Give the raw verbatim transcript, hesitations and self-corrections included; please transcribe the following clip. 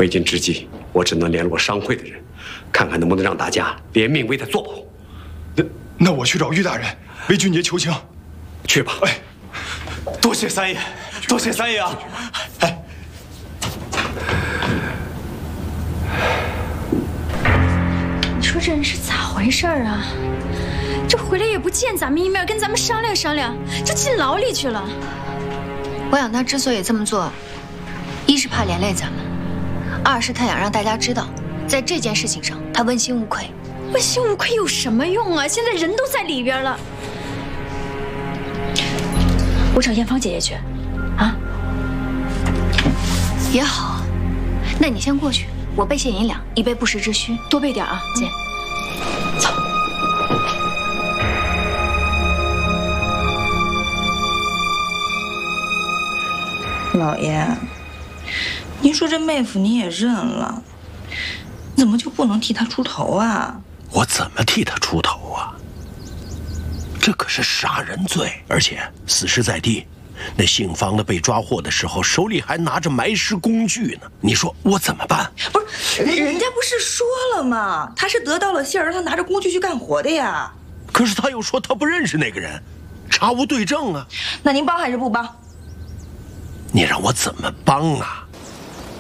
为今之计，我只能联络商会的人，看看能不能让大家联名为他做保。 那那我去找于大人为俊杰求情。 去吧。 哎， 多谢三爷，多谢三爷啊！哎。 你说这人是咋回事啊？这回来也不见咱们一面，跟咱们商量商量，就进牢里去了。 我想他之所以这么做，一是怕连累咱们，二是他想让大家知道，在这件事情上他问心无愧。 问心无愧有什么用啊？现在人都在里边了。我找艳芳姐姐去，啊？ 也好，那你先过去。 我备些银两，以备不时之需， 多备点啊，姐。走。 老爷，您说这妹夫你也认了，怎么就不能替他出头啊？ 我怎么替他出头啊？这可是杀人罪，而且死尸在地。 那姓方的被抓获的时候，手里还拿着埋尸工具呢。你说我怎么办？ 不是，人家不是说了吗？他是得到了信儿，他拿着工具去干活的呀。 可是他又说他不认识那个人，查无对证啊。 那您帮还是不帮？ 你让我怎么帮啊？